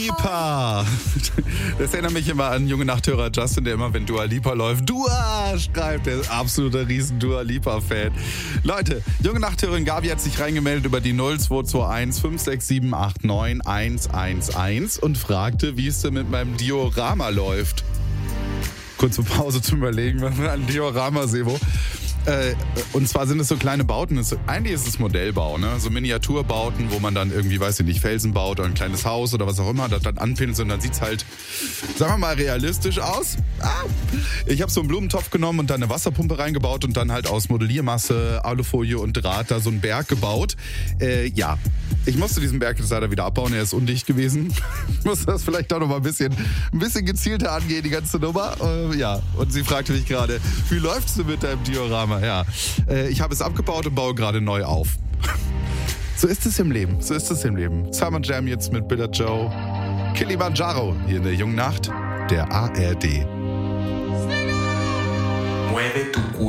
Lipa. Das erinnert mich immer an junge Nachthörer Justin, der immer, wenn Dua Lipa läuft, Dua schreibt. Der ist absoluter riesen Dua Lipa-Fan. Leute, junge Nachthörerin Gabi hat sich reingemeldet über die 0221 567 89 111 und fragte, wie es denn mit meinem Diorama läuft. Kurze Pause zum Überlegen, was für ein Diorama, Sebo. Und zwar sind es so kleine Bauten. Eigentlich ist es Modellbau, ne? So Miniaturbauten, wo man dann irgendwie, weiß ich nicht, Felsen baut oder ein kleines Haus oder was auch immer, das dann anpinselt und dann sieht es halt, sagen wir mal, realistisch aus. Ich habe so einen Blumentopf genommen und dann eine Wasserpumpe reingebaut und dann halt aus Modelliermasse, Alufolie und Draht da so einen Berg gebaut. Ja, ich musste diesen Berg jetzt leider wieder abbauen, er ist undicht gewesen. Ich musste das vielleicht auch noch mal ein bisschen gezielter angehen, die ganze Nummer. Ja, und sie fragte mich gerade, wie läuft's denn mit deinem Diorama? Ja, ich habe es abgebaut und baue gerade neu auf. So ist es im Leben, Summer Jam jetzt mit Billa Joe. Kilimanjaro hier in der jungen Nacht der ARD. Mueve tu cuerpo.